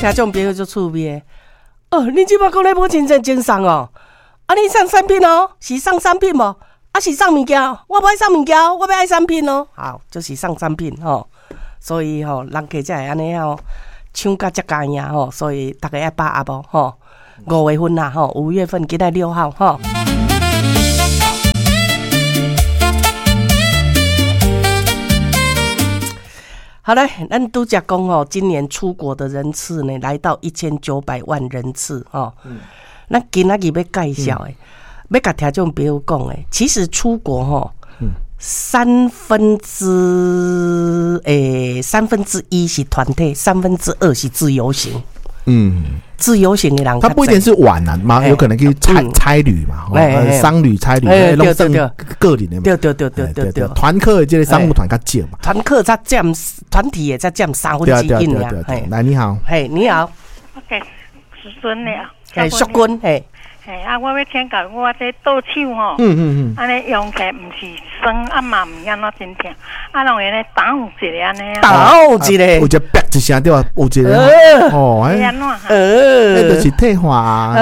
听众朋友就趣味的。哦，你即摆讲咧无真正精送哦？啊，你送产品哦？是送产品无？啊，是送物件？我不爱送物件，我要爱产品哦。好，就是送产品吼。所以吼，人家才会安尼吼，抢甲遮加赢吼。所以大家爱把握无吼。5月份啦吼，5月份今仔6号吼。好嘞，咱拄则讲哦，今年出国的人次呢，来到1900万人次哦。咱今仔日要介绍的，要甲听众朋友讲的，其实出国吼，三分之一是团体，2/3是自由行。自由行的人， 他不一定是玩啊，嘛有可能去差旅嘛，商旅、差旅，弄成个人的嘛。对，团客的这个商务团较少嘛。 团客才占团体也才占1/3呀。 来，你好， 嘿，你好， 我给师孙了， 嘿，淑君，嘿。 嘿，啊，我要请教我这倒手吼，安尼用起来不是酸，啊嘛唔安怎真疼，啊，让人咧打一个安尼啊， 打一个， 有一啪一声对吧？有一个哦， 安怎？ 那就是退化，